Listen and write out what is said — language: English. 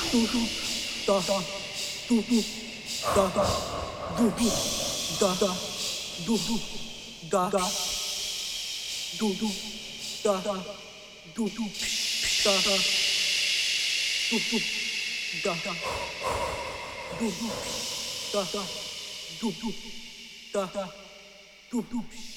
do do da da do do da da do do da da do do da da do do da da do do da da do do da da do do da da do do da da do do